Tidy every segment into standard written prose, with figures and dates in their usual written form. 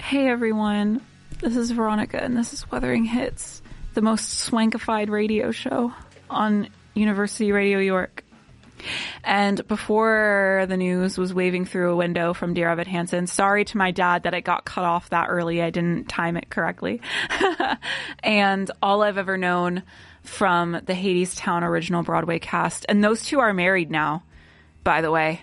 Hey everyone, this is Veronica and this is Wuthering Hits, the most swankified radio show on University Radio York. And before the news was waving through a window from Dear Evan Hansen, sorry to my dad that it got cut off that early. I didn't time it correctly. And all I've ever known from the Hadestown original Broadway cast, and those two are married now, by the way.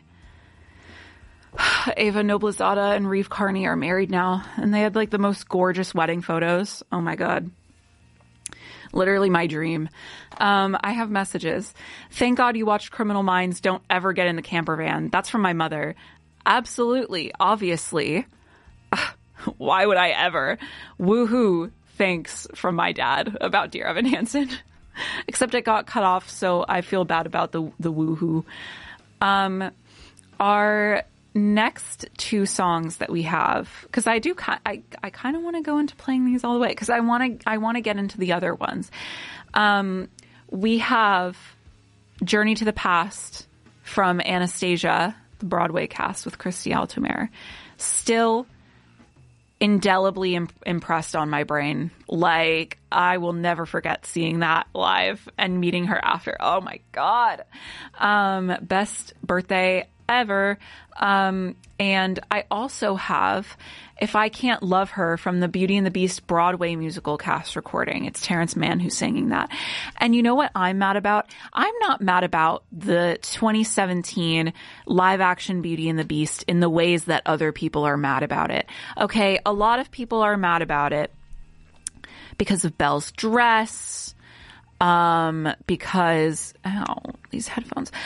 Ava Noblezada and Reeve Carney are married now, and they had like the most gorgeous wedding photos. Oh my God. Literally my dream. I have messages. Thank God you watched Criminal Minds. Don't ever get in the camper van. That's from my mother. Absolutely. Obviously. Why would I ever? Woohoo. Thanks from my dad about Dear Evan Hansen. Except it got cut off, so I feel bad about the woohoo. Our next two songs that we have, because I kind of want to go into playing these all the way, because I want to get into the other ones. We have Journey to the Past from Anastasia, the Broadway cast with Christy Altomare. Still indelibly impressed on my brain. Like, I will never forget seeing that live and meeting her after. Oh my God. Best birthday ever. And I also have If I Can't Love Her from the Beauty and the Beast Broadway musical cast recording. It's Terrence Mann who's singing that. And you know what I'm mad about? I'm not mad about the 2017 live action Beauty and the Beast in the ways that other people are mad about it. Okay, a lot of people are mad about it because of Belle's dress, because, these headphones,